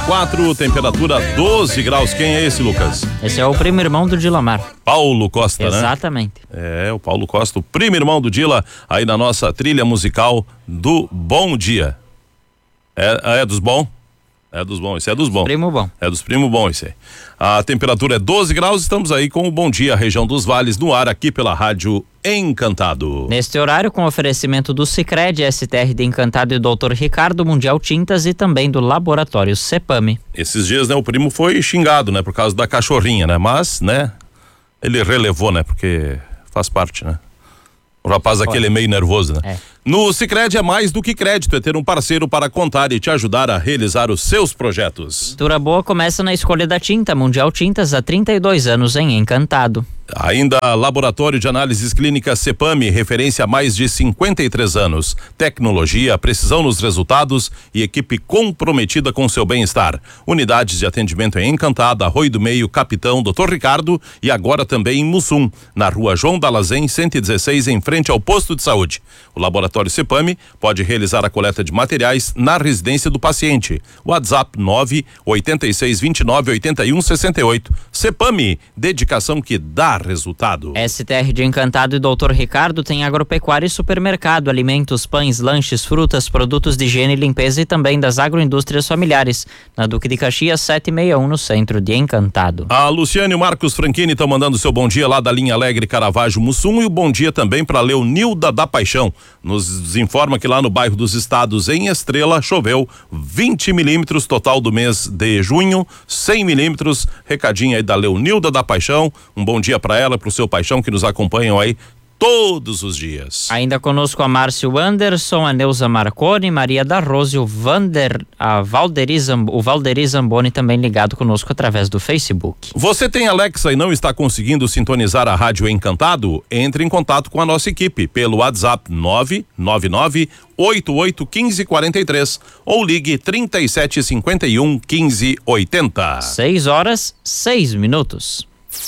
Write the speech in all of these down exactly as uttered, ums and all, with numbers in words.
quatro, temperatura doze graus. Quem é esse, Lucas? Esse é o primo irmão do Dilamar. Paulo Costa, né? Exatamente. É, o Paulo Costa, o primo irmão do Dila, aí na nossa trilha musical do Bom Dia. É, é dos bons? É dos bons, esse é dos bons. Primo bom. É dos primos bons, esse aí. A temperatura é doze graus, estamos aí com o Bom Dia, região dos Vales, no ar aqui pela Rádio Encantado. Neste horário, com oferecimento do Sicredi, S T R de Encantado e doutor Ricardo, Mundial Tintas e também do Laboratório Cepame. Esses dias, né, o primo foi xingado, né, por causa da cachorrinha, né, mas, né, ele relevou, né, porque faz parte, né. O rapaz aquele é meio nervoso, né? É. No Sicredi é mais do que crédito, é ter um parceiro para contar e te ajudar a realizar os seus projetos. Pintura boa começa na escolha da tinta. Mundial Tintas há trinta e dois anos em Encantado. Ainda Laboratório de Análises Clínicas Cepame, referência há mais de cinquenta e três anos. Tecnologia, precisão nos resultados e equipe comprometida com seu bem-estar. Unidades de atendimento em Encantado, Arroio do Meio, Capitão, doutor Ricardo e agora também em Mussum, na rua João Dalazen, cento e dezesseis, em frente ao posto de saúde. O Laboratório Cepame pode realizar a coleta de materiais na residência do paciente. WhatsApp nove oito seis, dois nove, oito um seis oito. Cepame, dedicação que dá resultado. S T R de Encantado e doutor Ricardo tem agropecuária e supermercado, alimentos, pães, lanches, frutas, produtos de higiene e limpeza e também das agroindústrias familiares. Na Duque de Caxias, setecentos e sessenta e um, no centro de Encantado. A Luciane e o Marcos Franchini estão mandando seu bom dia lá da linha Alegre Caravaggio Mussum e o bom dia também para Leonilda da Paixão. Nos informa que lá no bairro dos Estados, em Estrela, choveu vinte milímetros, total do mês de junho, cem milímetros. Recadinho aí da Leonilda da Paixão. Um bom dia para ela, para o seu Paixão, que nos acompanham aí todos os dias. Ainda conosco a Márcio Anderson, a Neuza Marconi, Maria da Rose, o Vander, a Valderi Zamb, o Valderi Zamboni também ligado conosco através do Facebook. Você tem Alexa e não está conseguindo sintonizar a Rádio Encantado? Entre em contato com a nossa equipe pelo WhatsApp nove nove nove, oito oito um cinco quatro três ou ligue trinta e sete cinquenta e um, quinze oitenta. seis horas, seis minutos.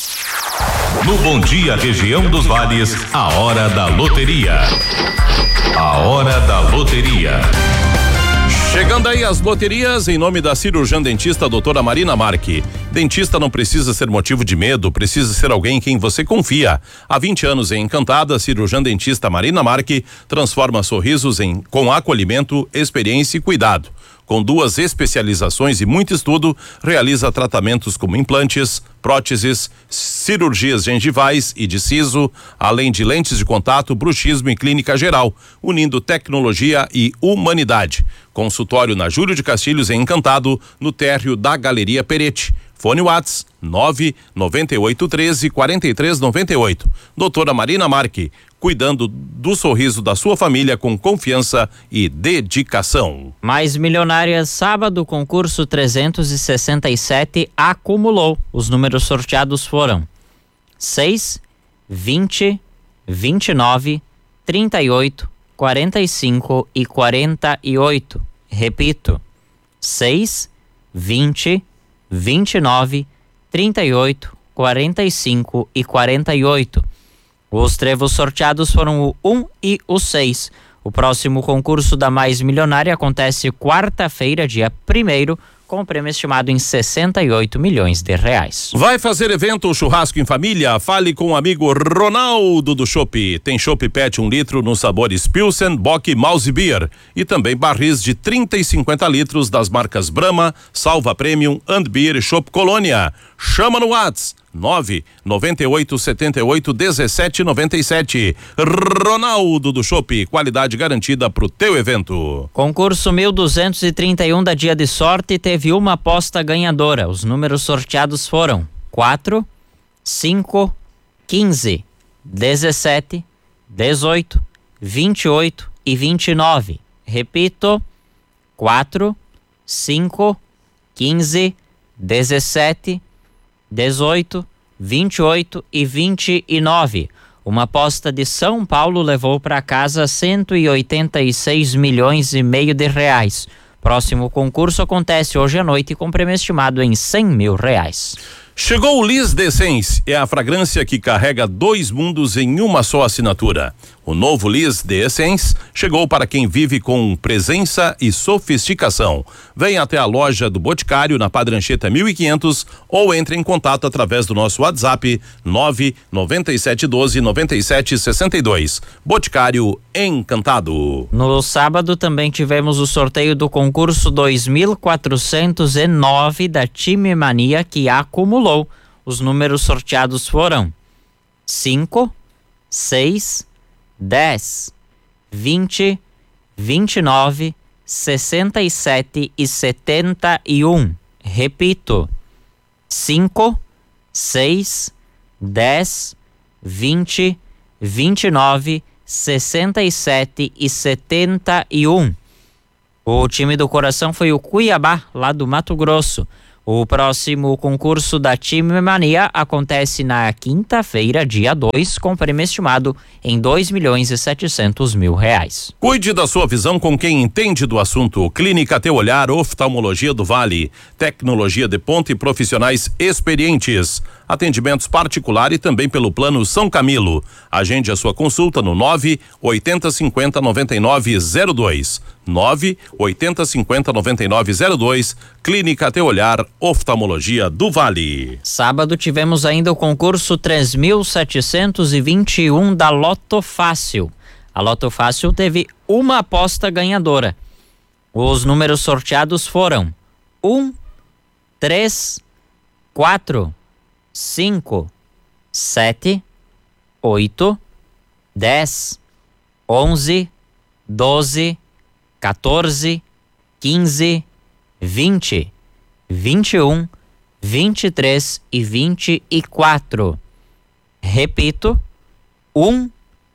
No Bom Dia Região dos Vales, a hora da loteria. A hora da loteria. Chegando aí as loterias, em nome da cirurgiã dentista doutora Marina Marque. Dentista não precisa ser motivo de medo, precisa ser alguém em quem você confia. Há vinte anos em Encantada, a cirurgiã dentista Marina Marque transforma sorrisos em, com acolhimento, experiência e cuidado. Com duas especializações e muito estudo, realiza tratamentos como implantes, próteses, cirurgias gengivais e de siso, além de lentes de contato, bruxismo e clínica geral, unindo tecnologia e humanidade. Consultório na Júlio de Castilhos, em Encantado, no térreo da Galeria Peretti. Fone Whats nove nove oito um três, quatro três nove oito. Doutora Marina Marque, cuidando do sorriso da sua família com confiança e dedicação. Mais Milionárias sábado, concurso trezentos e sessenta e sete acumulou. Os números sorteados foram seis, vinte, vinte e nove, trinta e oito, quarenta e cinco e quarenta e oito. Repito, seis, vinte, vinte e nove, trinta e oito, quarenta e cinco e quarenta e oito. Os trevos sorteados foram o um e o seis. O próximo concurso da Mais Milionária acontece quarta-feira, dia primeiro, com o prêmio estimado em sessenta e oito milhões de reais. Vai fazer evento ou churrasco em família? Fale com o amigo Ronaldo do Chopp. Tem Chopp Pet um litro nos sabores Pilsen, Bock, Mouse Beer e também barris de trinta e cinquenta litros das marcas Brahma, Salva Premium, And Beer e Chopp Colônia. Chama no WhatsApp nove nove oito sete oito um sete nove sete. Ronaldo do Chopp, qualidade garantida pro teu evento. Concurso mil duzentos e trinta e um da Dia de Sorte teve uma aposta ganhadora. Os números sorteados foram quatro, cinco, quinze, dezessete, dezoito, vinte e oito e vinte e nove. Repito, quatro, cinco, quinze, dezessete, dezoito, vinte e oito e vinte e nove. Uma aposta de São Paulo levou para casa cento e oitenta e seis milhões e meio de reais. Próximo concurso acontece hoje à noite com prêmio estimado em cem mil reais. Chegou o Liz D'Essence, é a fragrância que carrega dois mundos em uma só assinatura. O novo Liz D'Essence chegou para quem vive com presença e sofisticação. Venha até a loja do Boticário na Padre Anchieta mil e quinhentos ou entre em contato através do nosso WhatsApp nove nove sete um dois nove sete seis dois. Boticário Encantado. No sábado também tivemos o sorteio do concurso dois mil quatrocentos e nove da Time Mania, que acumulou. Os números sorteados foram cinco, seis, dez, vinte, vinte e nove, sessenta e sete e setenta e um. Repito: cinco, seis, dez, vinte, vinte e nove, sessenta e sete e setenta e um. O time do coração foi o Cuiabá, lá do Mato Grosso. O próximo concurso da Time Mania acontece na quinta-feira, dia dois, com prêmio estimado em dois milhões e setecentos mil reais. Cuide da sua visão com quem entende do assunto. Clínica Teu Olhar, Oftalmologia do Vale. Tecnologia de ponta e profissionais experientes. Atendimentos particular e também pelo plano São Camilo. Agende a sua consulta no nove oitenta cinquenta noventa e nove zero dois. nove oitenta cinquenta noventa e nove zero dois. Clínica Teu Olhar, Oftalmologia do Vale. Sábado tivemos ainda o concurso três mil setecentos e vinte e um da Loto Fácil. A Loto Fácil teve uma aposta ganhadora. Os números sorteados foram um, três, quatro, cinco, sete, oito, dez, onze, doze, quatorze, quinze, vinte, vinte e um, vinte e três e vinte e quatro. Repito: um,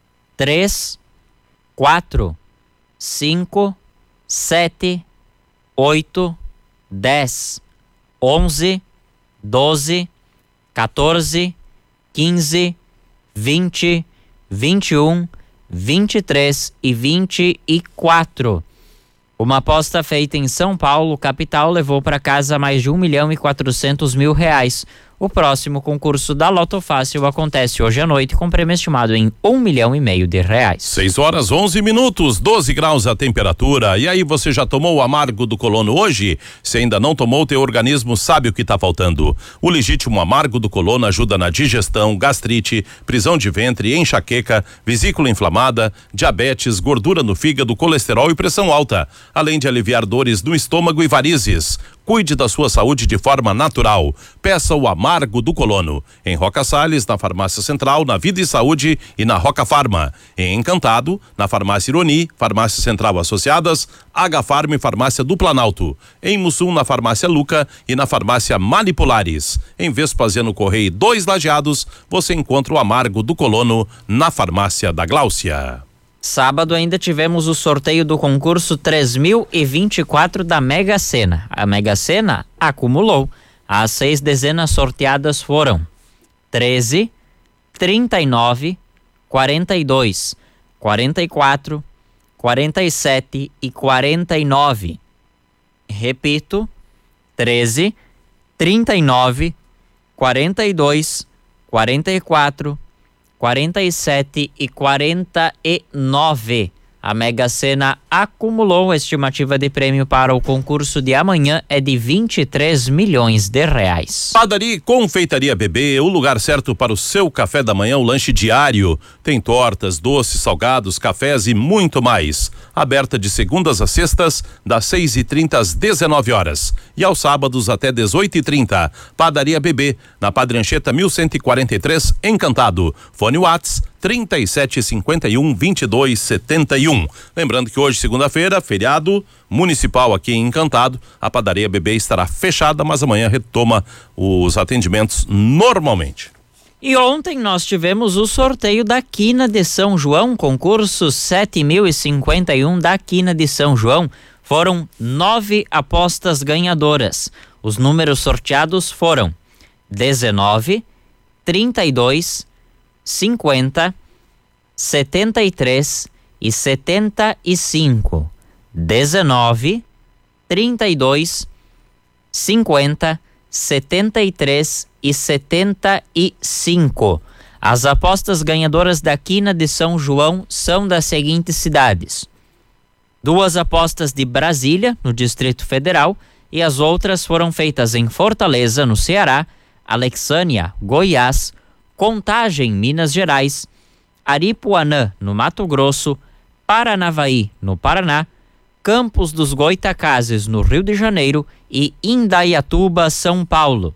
três, quatro, cinco, sete, oito, dez, onze, doze, quatorze, quinze, vinte, vinte e um, vinte e três e vinte e quatro. Uma aposta feita em São Paulo, capital, levou para casa mais de um milhão e quatrocentos mil reais. O próximo concurso da Loto Fácil acontece hoje à noite com prêmio estimado em um milhão e meio de reais. seis horas onze minutos, doze graus a temperatura. E aí, você já tomou o amargo do colono hoje? Se ainda não tomou, teu organismo sabe o que está faltando. O legítimo amargo do colono ajuda na digestão, gastrite, prisão de ventre, enxaqueca, vesícula inflamada, diabetes, gordura no fígado, colesterol e pressão alta, além de aliviar dores no estômago e varizes. Cuide da sua saúde de forma natural. Peça o amargo do colono. Em Roca Salles, na Farmácia Central, na Vida e Saúde e na Roca Farma. Em Encantado, na Farmácia Ironi, Farmácia Central Associadas, H Farma e Farmácia do Planalto. Em Mussum, na Farmácia Luca e na Farmácia Manipulares. Em Vespasiano Correia dois Lajeados, você encontra o amargo do colono na Farmácia da Gláucia. Sábado ainda tivemos o sorteio do concurso três mil e vinte e quatro da Mega Sena. A Mega Sena acumulou. As seis dezenas sorteadas foram treze, trinta e nove, quarenta e dois, quarenta e quatro, quarenta e sete e quarenta e nove. Repito: treze, trinta e nove, quarenta e dois, quarenta e quatro, quarenta e sete e quarenta e nove. A Mega Sena acumulou. A estimativa de prêmio para o concurso de amanhã é de vinte e três milhões de reais. Padaria e Confeitaria Bebê, o lugar certo para o seu café da manhã, o lanche diário. Tem tortas, doces, salgados, cafés e muito mais. Aberta de segundas a sextas, das seis e trinta às dezenove horas. E aos sábados até dezoito e trinta. Padaria Bebê, na Padre Anchieta mil cento e quarenta e três, Encantado. Fone Whats trinta e sete cinquenta e um vinte e dois setenta e um. Lembrando que hoje, segunda-feira, feriado municipal aqui em Encantado, a Padaria Bebê estará fechada, mas amanhã retoma os atendimentos normalmente. E ontem nós tivemos o sorteio da Quina de São João, concurso sete mil e cinquenta e um da Quina de São João. Foram nove apostas ganhadoras. Os números sorteados foram dezenove, trinta e dois, cinquenta, setenta e três e setenta e cinco. dezenove, trinta e dois, cinquenta, setenta e três e setenta e cinco. As apostas ganhadoras da Quina de São João são das seguintes cidades: duas apostas de Brasília, no Distrito Federal, e as outras foram feitas em Fortaleza, no Ceará, Alexânia, Goiás, Contagem, Minas Gerais, Aripuanã, no Mato Grosso, Paranavaí, no Paraná, Campos dos Goitacazes, no Rio de Janeiro, e Indaiatuba, São Paulo.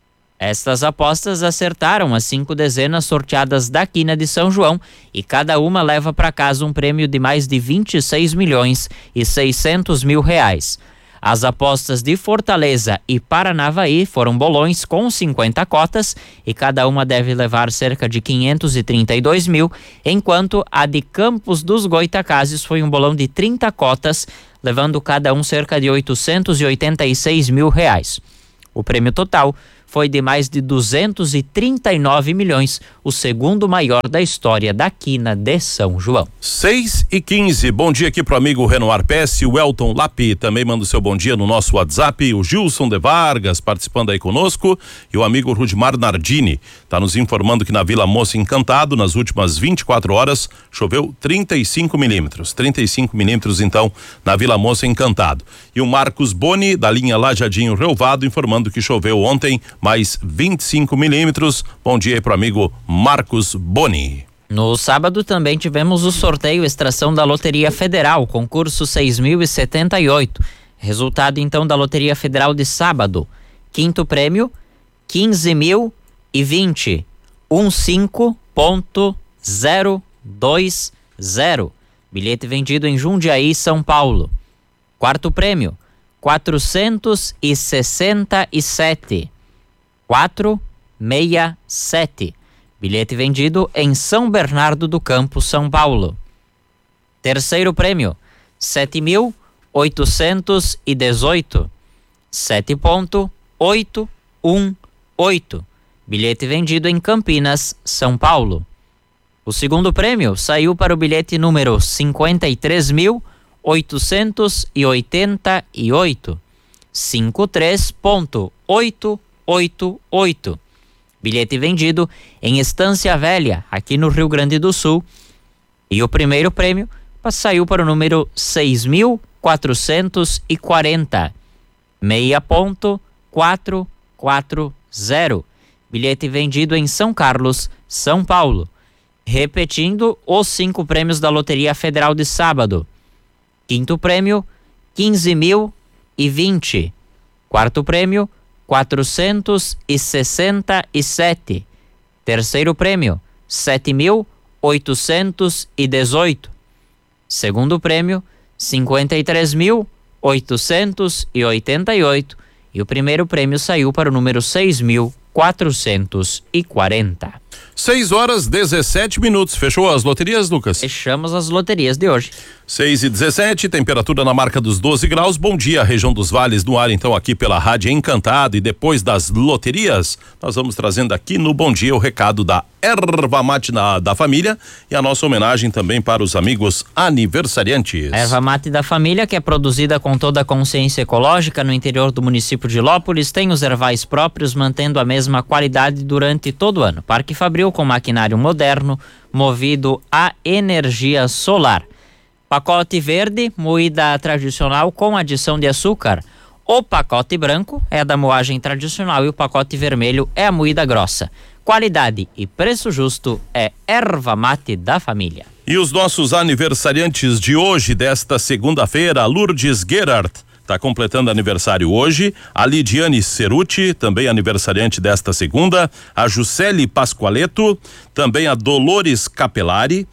Estas apostas acertaram as cinco dezenas sorteadas da Quina de São João e cada uma leva para casa um prêmio de mais de vinte e seis milhões e seiscentos mil reais. As apostas de Fortaleza e Paranavaí foram bolões com cinquenta cotas e cada uma deve levar cerca de quinhentos e trinta e dois mil, enquanto a de Campos dos Goitacazes foi um bolão de trinta cotas, levando cada um cerca de oitocentos e oitenta e seis mil reais. O prêmio total foi de mais de duzentos e trinta e nove milhões, o segundo maior da história da Quina de São João. seis e quinze, bom dia aqui pro amigo Renoir Pesce, o Elton Lapi também manda o seu bom dia no nosso WhatsApp, o Gilson de Vargas participando aí conosco e o amigo Rudimar Nardini tá nos informando que na Vila Moça Encantado, nas últimas vinte e quatro horas, choveu trinta e cinco milímetros, trinta e cinco milímetros então na Vila Moça Encantado. E o Marcos Boni, da linha Lajadinho Relvado, informando que choveu ontem mais vinte e cinco milímetros. Bom dia aí pro amigo Marcos Boni. No sábado também tivemos o sorteio extração da Loteria Federal, concurso seis mil e setenta e oito. Resultado então da Loteria Federal de sábado. Quinto prêmio, quinze mil e vinte, quinze ponto zero dois zero. Bilhete vendido em Jundiaí, São Paulo. Quarto prêmio, quatrocentos e sessenta e sete. quatrocentos e sessenta e sete. Bilhete vendido em São Bernardo do Campo, São Paulo. Terceiro prêmio, sete mil oitocentos e dezoito. sete ponto oito um oito. Bilhete vendido em Campinas, São Paulo. O segundo prêmio saiu para o bilhete número cinquenta e três mil oitocentos e oitenta e oito. cinquenta e três ponto oito oito oito. Bilhete vendido em Estância Velha, aqui no Rio Grande do Sul. E o primeiro prêmio saiu para o número seis mil quatrocentos e quarenta. seis ponto quatro quatro zero. Bilhete vendido em São Carlos, São Paulo. Repetindo os cinco prêmios da Loteria Federal de sábado. Quinto prêmio, quinze mil e vinte. Quarto prêmio, quatrocentos e sessenta e sete. Terceiro prêmio, sete mil oitocentos e dezoito. Segundo prêmio, cinquenta e três mil oitocentos e oitenta e oito. E o primeiro prêmio saiu para o número seis mil quatrocentos e quarenta. seis horas dezessete minutos. Fechou as loterias, Lucas? Fechamos as loterias de hoje. seis e dezessete, temperatura na marca dos doze graus. Bom dia, região dos Vales no ar, então, aqui pela Rádio Encantado. E depois das loterias, nós vamos trazendo aqui no Bom Dia o recado da Erva Mate na, da Família e a nossa homenagem também para os amigos aniversariantes. A Erva Mate da Família, que é produzida com toda a consciência ecológica no interior do município de Lópolis, tem os ervais próprios, mantendo a mesma qualidade durante todo o ano. Parque Fabril com maquinário moderno, movido a energia solar. Pacote verde, moída tradicional com adição de açúcar. O pacote branco é a da moagem tradicional e o pacote vermelho é a moída grossa. Qualidade e preço justo é Erva Mate da Família. E os nossos aniversariantes de hoje, desta segunda-feira, Lourdes Gerhardt está completando aniversário hoje, a Lidiane Ceruti, também aniversariante desta segunda, a Juscelie Pasqualeto, também a Dolores Capelari,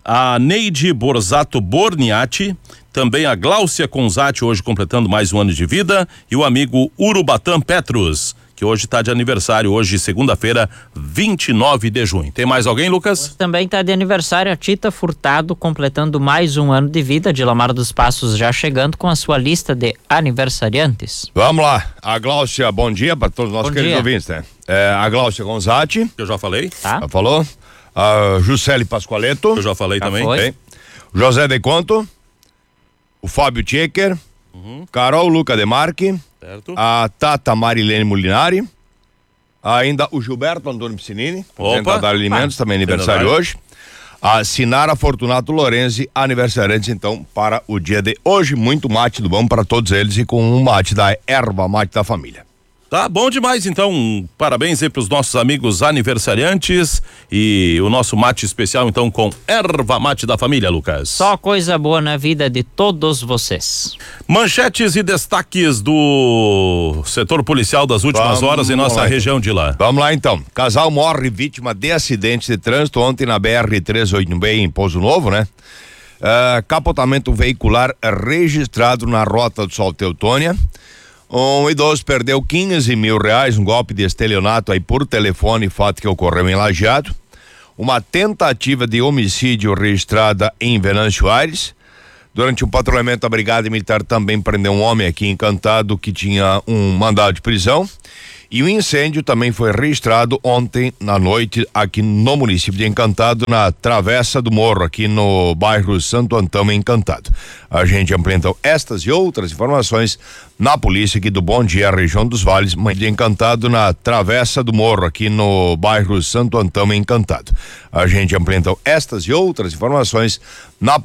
a Neide Borzato Borniati, também a Gláucia Conzati, hoje completando mais um ano de vida, e o amigo Urubatã Petrus, que hoje está de aniversário, hoje segunda-feira, vinte e nove de junho. Tem mais alguém, Lucas? Hoje também está de aniversário a Tita Furtado, completando mais um ano de vida. De Lamar dos Passos já chegando com a sua lista de aniversariantes. Vamos lá, a Gláucia, bom dia para todos os nossos Bom queridos dia. ouvintes, né? É, a Gláucia Gonzati, Eu já falei. Tá? já falou? A Juscelie Pasqualeto, Eu já falei Já também. foi. bem. José De Conto, o Fábio Tchecker, Uhum. Carol Luca Demarque, Certo. a Tata Marilene Molinari, ainda o Gilberto Antônio Piscinini, apresentador de alimentos, também aniversário verdade. hoje. A Sinara Fortunato Lorenzi, aniversariante então para o dia de hoje. Muito mate do bom para todos eles e com um mate da erva mate da família. Tá bom demais, então, parabéns aí pros nossos amigos aniversariantes e o nosso mate especial, então, com erva mate da família, Lucas. Só coisa boa na vida de todos vocês. Manchetes e destaques do setor policial das últimas Vamos horas em nossa lá, região de lá. Vamos lá então. Casal morre vítima de acidente de trânsito ontem na B R trezentos e oitenta e um em Pouso Novo, né? Uh, capotamento veicular registrado na Rota do Sol Teutônia. Um idoso perdeu quinze mil reais, um golpe de estelionato aí por telefone, fato que ocorreu em Lajeado. Uma tentativa de homicídio registrada em Venâncio Aires. Durante um patrulhamento, a Brigada Militar também prendeu um homem aqui em Encantado que tinha um mandado de prisão. E o incêndio também foi registrado ontem na noite aqui no município de Encantado, na Travessa do Morro, aqui no bairro Santo Antão, Encantado. A gente amplia então estas e outras informações na polícia aqui do Bom Dia, região dos Vales, de Encantado, na Travessa do Morro, aqui no bairro Santo Antão, Encantado. A gente amplia então estas e outras informações na